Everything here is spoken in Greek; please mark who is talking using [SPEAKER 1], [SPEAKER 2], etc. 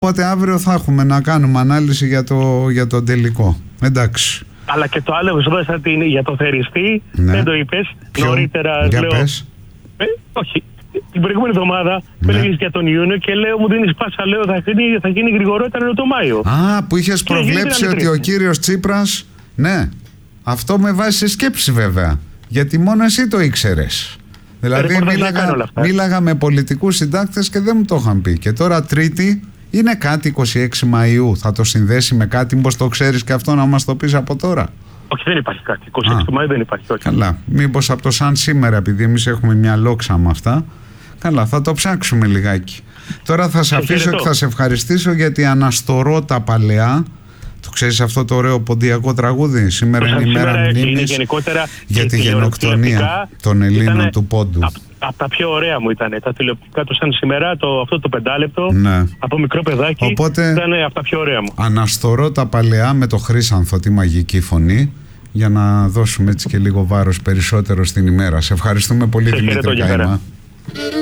[SPEAKER 1] Οπότε αύριο θα έχουμε να κάνουμε ανάλυση για το τελικό. Εντάξει.
[SPEAKER 2] Αλλά και το άλλο για το θεριστή,
[SPEAKER 1] ναι.
[SPEAKER 2] Δεν το είπες νωρίτερα.
[SPEAKER 1] Για
[SPEAKER 2] λέω,
[SPEAKER 1] πες.
[SPEAKER 2] Όχι. Την προηγούμενη εβδομάδα με έλεγες για τον Ιούνιο και λέω μου δίνεις πάσα, λέω θα γίνει γρηγορότερα το Μάιο.
[SPEAKER 1] Α, που είχες προβλέψει ότι ο κύριος Τσίπρας, ναι, αυτό με βάζει σε σκέψη βέβαια, γιατί μόνο εσύ το ήξερες. Δηλαδή μίλαγα με πολιτικούς συντάκτες και δεν μου το είχαν πει. Και τώρα Τρίτη είναι κάτι 26 Μαΐου, θα το συνδέσει με κάτι, μήπως το ξέρεις και αυτό να μας το πεις από τώρα?
[SPEAKER 2] Όχι, δεν υπάρχει κάτι. 26 του Μαΐου δεν υπάρχει. Όχι.
[SPEAKER 1] Καλά. Μήπως από το σαν σήμερα, επειδή εμείς έχουμε μια λόξα με αυτά. Καλά, θα το ψάξουμε λιγάκι. Τώρα θα σε αφήσω και θα σε ευχαριστήσω γιατί αναστορώ τα παλαιά. Το ξέρεις αυτό το ωραίο ποντιακό τραγούδι? Σήμερα είναι η μέρα μνήμης για τη γενοκτονία των Ελλήνων του Πόντου.
[SPEAKER 2] Από τα πιο ωραία μου ήταν τα τηλεοπτικά του σαν σήμερα, αυτό το 5 λεπτό,
[SPEAKER 1] ναι.
[SPEAKER 2] Από μικρό παιδάκι.
[SPEAKER 1] Οπότε,
[SPEAKER 2] ήταν από τα πιο ωραία μου.
[SPEAKER 1] Αναστορώ τα παλαιά με το Χρύσανθο, τη μαγική φωνή, για να δώσουμε έτσι και λίγο βάρος περισσότερο στην ημέρα. Σε ευχαριστούμε πολύ, Δημήτρη Καημά.